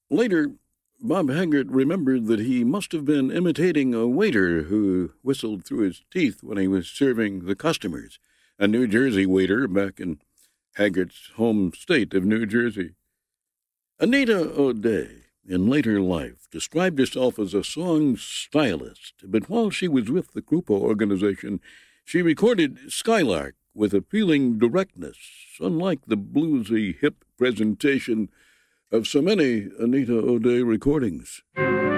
Later, Bob Haggart remembered that he must have been imitating a waiter who whistled through his teeth when he was serving the customers, a New Jersey waiter back in Haggart's home state of New Jersey. Anita O'Day, in later life, described herself as a song stylist, but while she was with the Krupa organization, she recorded Skylark with appealing directness, unlike the bluesy, hip presentation of so many Anita O'Day recordings.